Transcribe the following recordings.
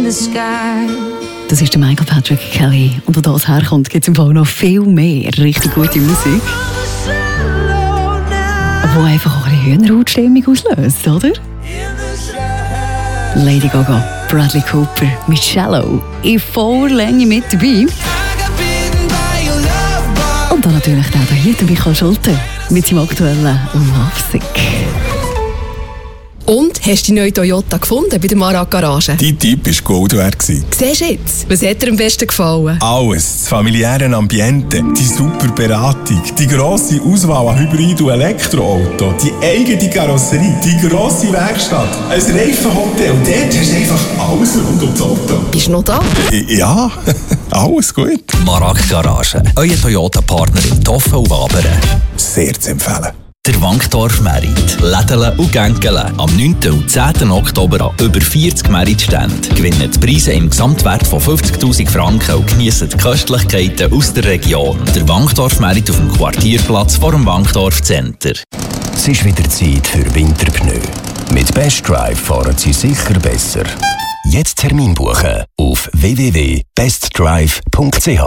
the sky. Das ist der Michael Patrick Kelly. Und wo das herkommt, gibt es im Fall noch viel mehr richtig gute Musik. Die einfach auch eine Hühnerhautstimmung auslöst, oder? Lady Gaga, Bradley Cooper mit Shallow in voller Länge mit dabei. Und dann natürlich der hier, der Michael Schulte, mit seinem aktuellen Lovesick. Und, hast du die neue Toyota gefunden bei der Marak Garage? Dein Typ war Gold wert. Siehst du jetzt? Was hat dir am besten gefallen? Alles. Das familiäre Ambiente, die super Beratung, die grosse Auswahl an Hybrid- und Elektroauto, die eigene Karosserie, die grosse Werkstatt, ein Reifenhotel. Dort hast du einfach alles rund ums Auto. Bist du noch da? Ja, alles gut. Marak Garage, euer Toyota-Partner in Toffen und Wabern. Sehr zu empfehlen. Der Wankdorf Merit. Lädele und Gänkele. Am 9. und 10. Oktober an über 40 Merit-Ständen. Gewinnen die Preise im Gesamtwert von 50'000 Franken und geniessen die Köstlichkeiten aus der Region. Der Wankdorf Merit auf dem Quartierplatz vor dem Wankdorf Center. Es ist wieder Zeit für Winterpneu. Mit Best Drive fahren Sie sicher besser. Jetzt Termin buchen auf www.bestdrive.ch.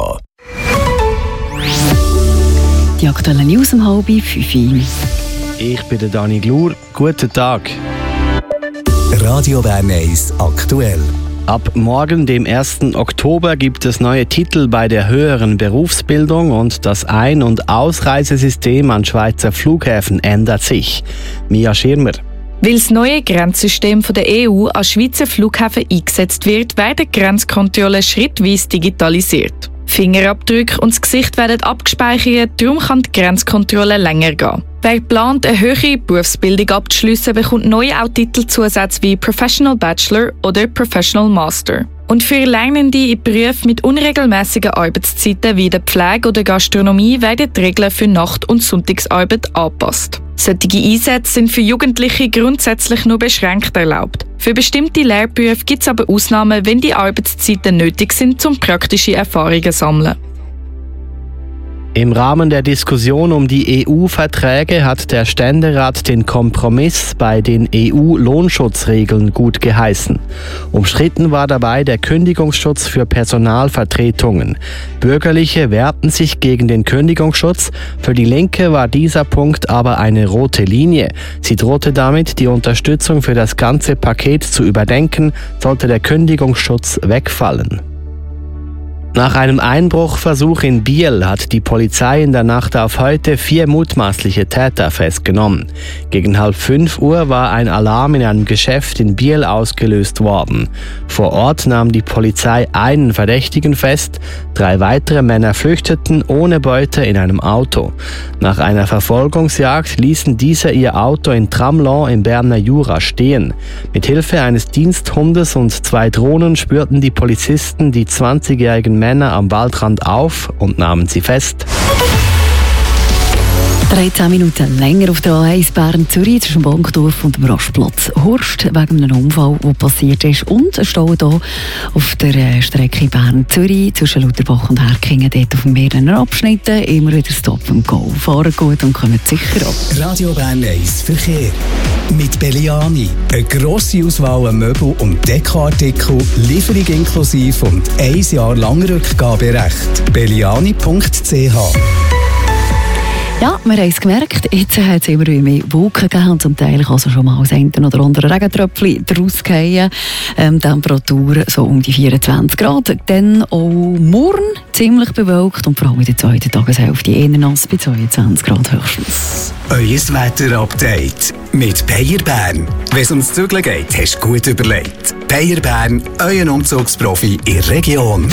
Die aktuellen News um 4:30. Ich bin der Dani Glur. Guten Tag. Radio Bern 1 aktuell. Ab morgen, dem 1. Oktober, gibt es neue Titel bei der höheren Berufsbildung und das Ein- und Ausreisesystem an Schweizer Flughäfen ändert sich. Mia Schirmer. Weil das neue Grenzsystem der EU an Schweizer Flughäfen eingesetzt wird, werden Grenzkontrollen schrittweise digitalisiert. Fingerabdrücke und das Gesicht werden abgespeichert, darum kann die Grenzkontrolle länger gehen. Wer plant, eine höhere Berufsbildung abzuschliessen, bekommt neu auch Titelzusätze wie Professional Bachelor oder Professional Master. Und für Lernende in Berufen mit unregelmäßigen Arbeitszeiten wie der Pflege oder Gastronomie werden die Regeln für Nacht- und Sonntagsarbeit angepasst. Solche Einsätze sind für Jugendliche grundsätzlich nur beschränkt erlaubt. Für bestimmte Lehrberufe gibt es aber Ausnahmen, wenn die Arbeitszeiten nötig sind, um praktische Erfahrungen zu sammeln. Im Rahmen der Diskussion um die EU-Verträge hat der Ständerat den Kompromiss bei den EU-Lohnschutzregeln gut geheißen. Umstritten war dabei der Kündigungsschutz für Personalvertretungen. Bürgerliche wehrten sich gegen den Kündigungsschutz. Für die Linke war dieser Punkt aber eine rote Linie. Sie drohte damit, die Unterstützung für das ganze Paket zu überdenken, sollte der Kündigungsschutz wegfallen. Nach einem Einbruchversuch in Biel hat die Polizei in der Nacht auf heute 4 mutmaßliche Täter festgenommen. Gegen 4:30 Uhr war ein Alarm in einem Geschäft in Biel ausgelöst worden. Vor Ort nahm die Polizei einen Verdächtigen fest, 3 weitere Männer flüchteten ohne Beute in einem Auto. Nach einer Verfolgungsjagd ließen diese ihr Auto in Tramelan im Berner Jura stehen. Mit Hilfe eines Diensthundes und 2 Drohnen spürten die Polizisten die 20-jährigen Männer am Waldrand auf und nahmen sie fest. 13 Minuten länger auf der A1 Bern-Zürich zwischen Bankdorf und dem Rastplatz Horst wegen einem Unfall, der passiert ist. Und ein Stau hier auf der Strecke Bern-Zürich zwischen Lutherbach und Herkingen. Dort auf mehreren Abschnitten immer wieder Stop and Go. Fahren gut und kommen sicher ab. Radio Bern 1 Verkehr. Mit Belliani. Eine grosse Auswahl an Möbel- und Dekoartikel, Lieferung inklusive und 1 Jahr lang Rückgaberecht. Belliani.ch. Ja, wir haben es gemerkt, jetzt hat es immer mehr Wolken gegeben und zum Teil kann es schon mal das eine oder andere Regentröpfchen draus fallen. Temperatur so um die 24 Grad. Dann auch morgen ziemlich bewölkt und vor allem in der zweiten Tageshälfte eher nass bei 22 Grad höchstens. Euer Wetter-Update mit Bayer Bern. Wenn es ums Zügeln geht, hast du gut überlegt. Bayer Bern, euer Umzugsprofi in der Region.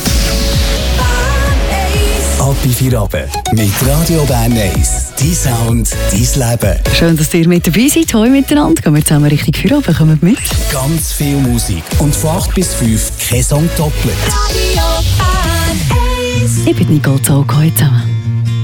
Ab in 4 Abend mit Radio Bern 1. Dein Sound, dein Leben. Schön, dass ihr mit dabei seid. Hallo miteinander. Gehen wir zusammen richtig 4 Abend. Kommt mit. Ganz viel Musik. Und von 8 bis 5 kein Song doppelt. Ich bin Nicole Zauko. Zusammen.